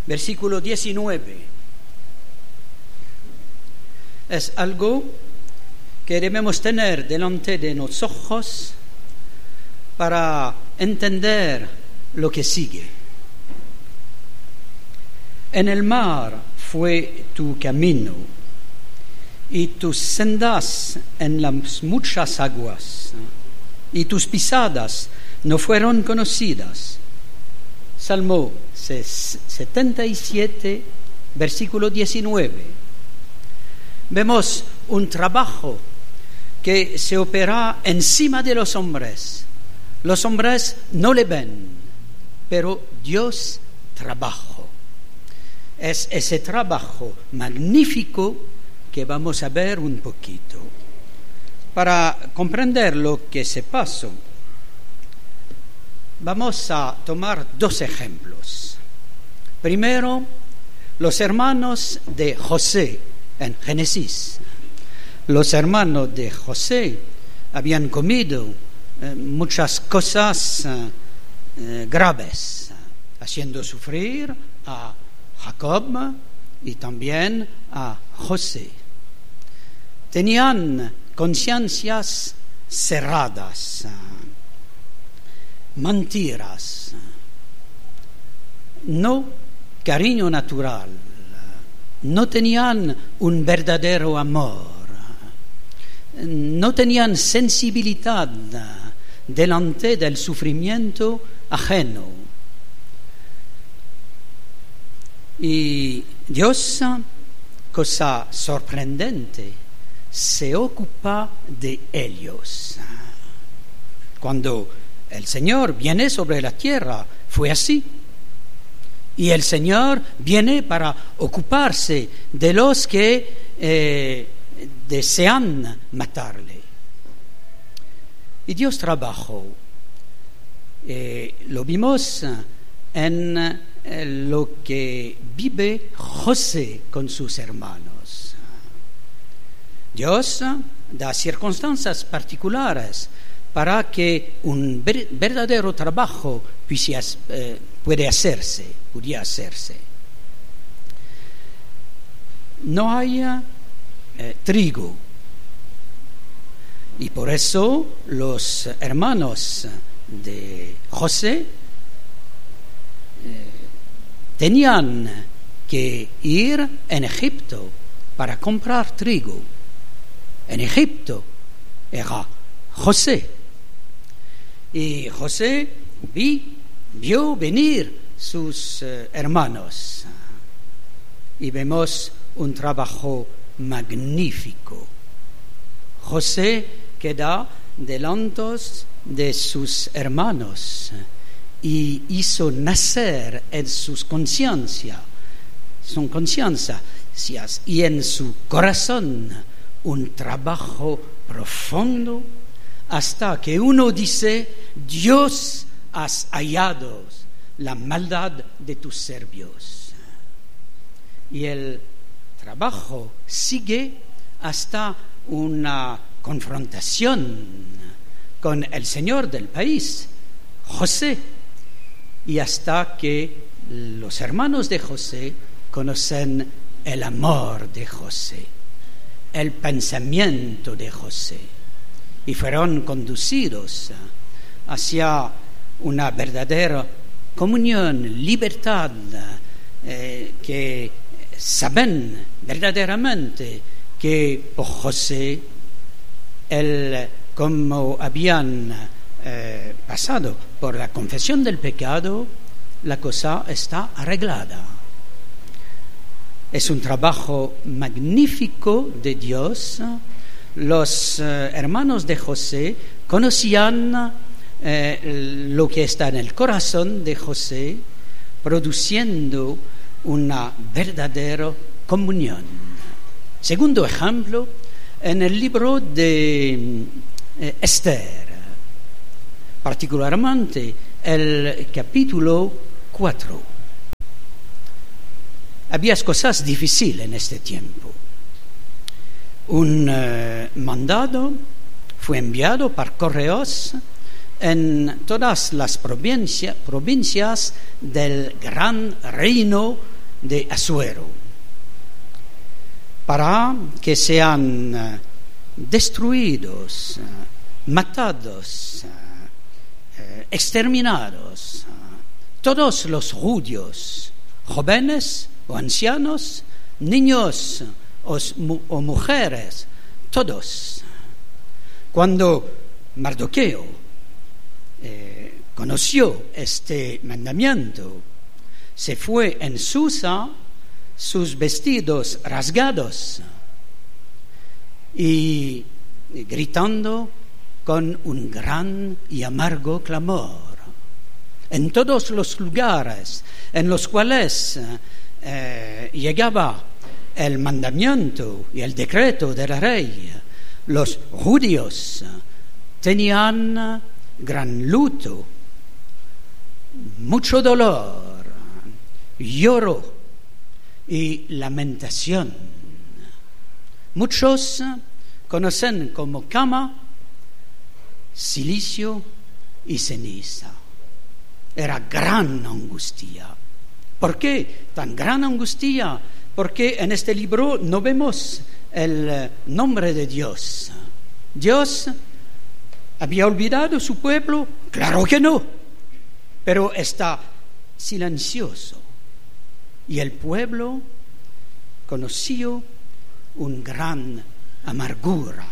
versículo 19. Es algo que debemos tener delante de los ojos para entender lo que sigue. En el mar fue tu camino, y tus sendas en las muchas aguas, y tus pisadas no fueron conocidas. Salmo 77, versículo 19. Vemos un trabajo que se opera encima de los hombres. Los hombres no le ven, pero Dios trabaja. Es ese trabajo magnífico que vamos a ver un poquito. Para comprender lo que se pasó, vamos a tomar dos ejemplos. Primero, los hermanos de José en Génesis. Los hermanos de José habían comido muchas cosas graves, haciendo sufrir a Jacob y también a José. Tenían conciencias cerradas, mentiras, no cariño natural, no tenían un verdadero amor, no tenían sensibilidad delante del sufrimiento ajeno. Y Dios, cosa sorprendente, se ocupa de ellos. Cuando el Señor viene sobre la tierra, fue así. Y el Señor viene para ocuparse de los que desean matarle. Y Dios trabajó. Lo vimos en lo que vive José con sus hermanos. Dios da circunstancias particulares para que un verdadero trabajo pudiera hacerse. No hay trigo, y por eso los hermanos de José tenían que ir en Egipto para comprar trigo. En Egipto era José. Y José vio venir sus hermanos. Y vemos un trabajo magnífico. José queda delante de sus hermanos y hizo nacer en sus conciencias y en su corazón un trabajo profundo, hasta que uno dice: Dios, has hallado la maldad de tus siervos. Y el trabajo sigue hasta una confrontación con el señor del país, José, y hasta que los hermanos de José conocen el amor de José, el pensamiento de José, y fueron conducidos hacia una verdadera comunión, libertad, que saben verdaderamente que por José, como habían pasado por la confesión del pecado, la cosa está arreglada. Es un trabajo magnífico de Dios. Los hermanos de José conocían lo que está en el corazón de José, produciendo una verdadera comunión. Segundo ejemplo, en el libro de Esther, particularmente el capítulo 4. Había cosas difíciles en este tiempo. Un mandado fue enviado por correos en todas las provincias del gran reino de Asuero, para que sean destruidos, matados, exterminados todos los judíos, jóvenes o ancianos, niños o mujeres, todos. Cuando Mardoqueo conoció este mandamiento, se fue en Susa, sus vestidos rasgados, y gritando con un gran y amargo clamor. En todos los lugares en los cuales llegaba el mandamiento y el decreto del rey, los judíos tenían gran luto, mucho dolor, lloro y lamentación. Muchos conocen como cama, silicio y ceniza. Era gran angustia. ¿Por qué tan gran angustia? Porque en este libro no vemos el nombre de Dios. ¿Dios había olvidado su pueblo? Claro que no. Pero está silencioso. Y el pueblo conoció una gran amargura.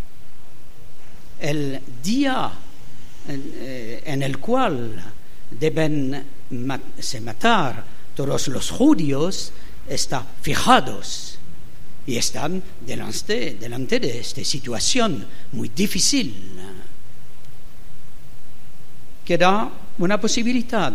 El día en el cual deben matar todos los judíos está fijados y están delante de esta situación muy difícil. Queda una posibilidad,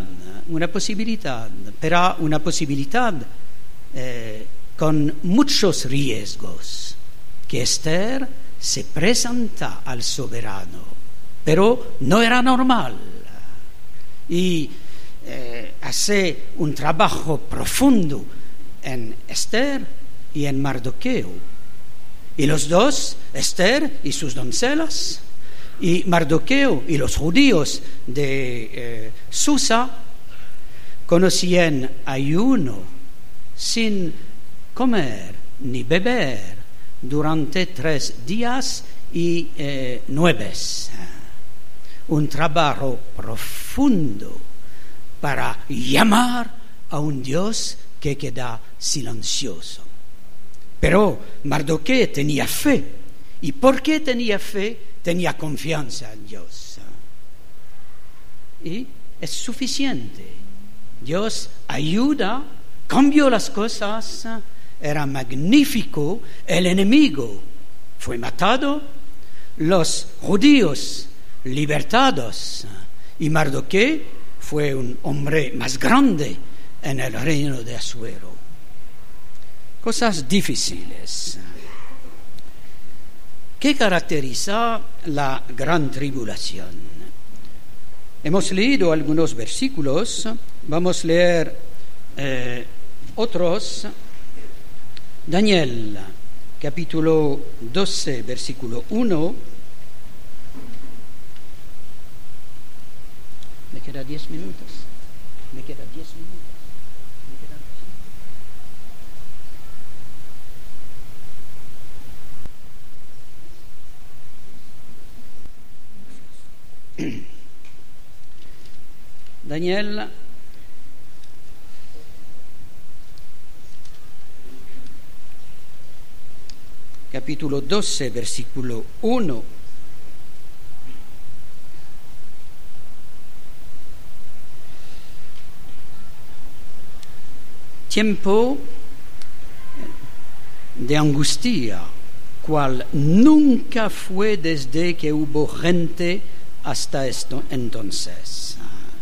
pero una posibilidad con muchos riesgos, que Esther se presenta al soberano, pero no era normal. Y hace un trabajo profundo en Esther y en Mardoqueo. Y los dos, Esther y sus doncellas, y Mardoqueo y los judíos de Susa, conocían ayuno sin comer ni beber durante 3 días y 9. Un trabajo profundo para llamar a un Dios que queda silencioso. Pero Mardoqueo tenía fe. ¿Y por qué tenía fe? Tenía confianza en Dios. Y es suficiente. Dios ayuda, cambió las cosas, era magnífico. El enemigo fue matado, los judíos libertados, y Mardoqueo fue un hombre más grande en el reino de Asuero. Cosas difíciles. ¿Qué caracteriza la gran tribulación? Hemos leído algunos versículos, vamos a leer otros. Daniel, capítulo 12, versículo 1. Me quedan 10 minutos. Daniel, capítulo 12, versículo 1. Tiempo de angustia, cual nunca fue desde que hubo gente hasta entonces.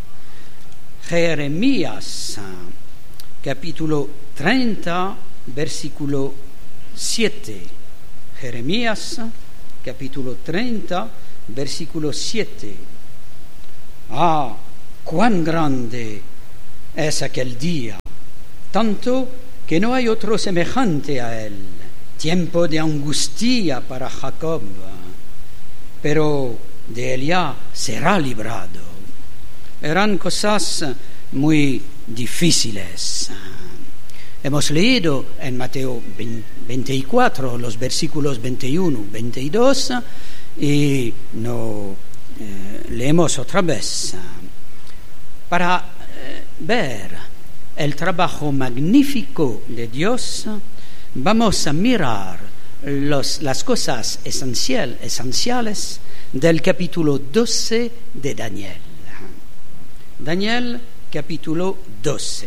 Jeremías, capítulo 30, versículo 7. Jeremías, capítulo 30, versículo 7. Ah, cuán grande es aquel día, tanto que no hay otro semejante a él. Tiempo de angustia para Jacob, pero de él ya será librado. Eran cosas muy difíciles. Hemos leído en Mateo 24 los versículos 21, 22 y no leemos otra vez para ver el trabajo magnífico de Dios. Vamos a mirar las cosas esenciales del capítulo 12 de Daniel. Daniel, capítulo 12.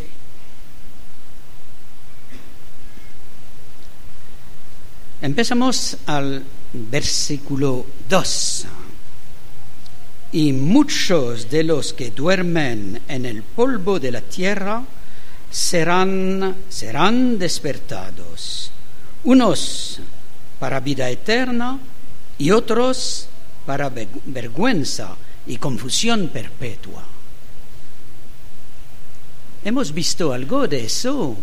Empezamos al versículo 2. Y muchos de los que duermen en el polvo de la tierra serán despertados, unos para vida eterna y otros para vergüenza y confusión perpetua. Hemos visto algo de eso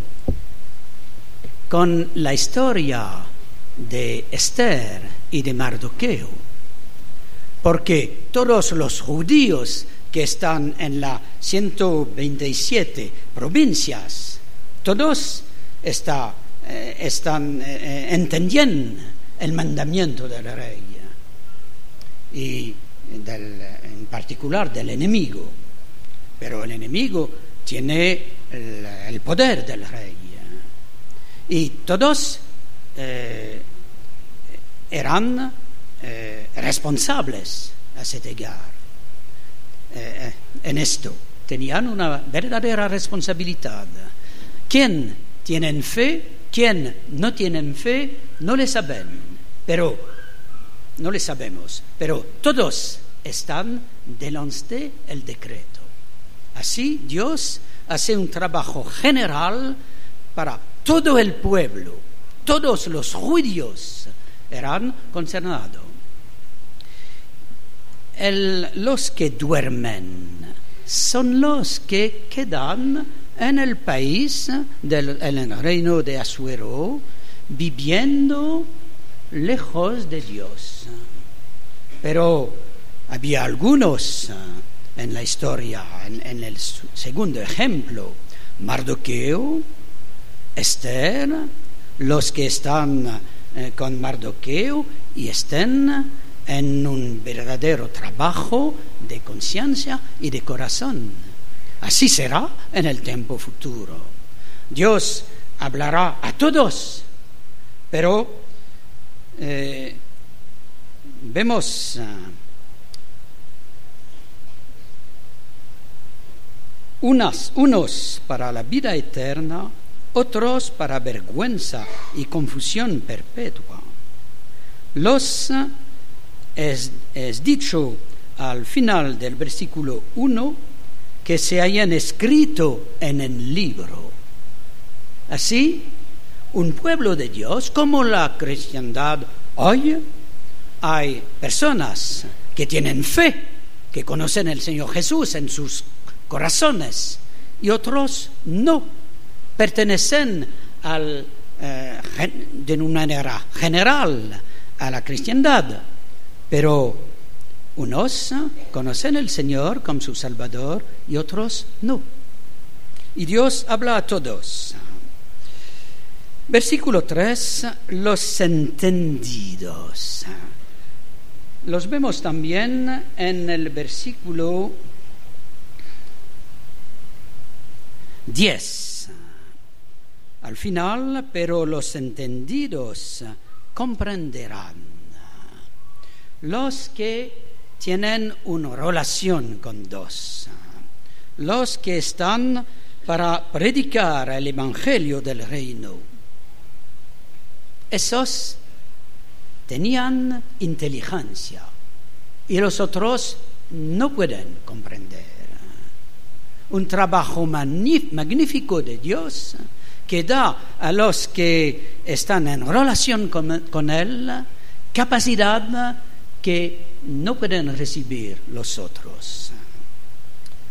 con la historia de Esther y de Mardoqueo, porque todos los judíos que están en las 127 provincias, todos están entendiendo el mandamiento del rey y en particular del enemigo, pero el enemigo tiene el poder del rey y todos eran responsables a ese llegar. En esto tenían una verdadera responsabilidad. ¿Quién tiene fe? ¿Quién no tiene fe? No le sabemos, pero todos están delante del decreto. Así Dios hace un trabajo general para todo el pueblo. Todos los judíos eran concernados. Los que duermen son los que quedan en el país en el reino de Asuero, viviendo lejos de Dios. Pero había algunos en la historia, en el segundo ejemplo, Mardoqueo, Esther, los que están con Mardoqueo y estén en un verdadero trabajo de conciencia y de corazón. Así será en el tiempo futuro. Dios hablará a todos, pero vemos unos para la vida eterna, otros para vergüenza y confusión perpetua. Es dicho al final del versículo 1 que se hayan escrito en el libro. Así, un pueblo de Dios, como la cristiandad hoy, hay personas que tienen fe, que conocen al Señor Jesús en sus corazones, y otros no, pertenecen de una manera general a la cristiandad, pero unos conocen al Señor como su Salvador y otros no. Y Dios habla a todos. Versículo 3, los entendidos. Los vemos también en el versículo 10. Al final, pero los entendidos comprenderán. Los que tienen una relación con Dios, los que están para predicar el Evangelio del Reino, esos tenían inteligencia y los otros no pueden comprender. Un trabajo magnífico de Dios que da a los que están en relación con Él capacidad que no pueden recibir los otros.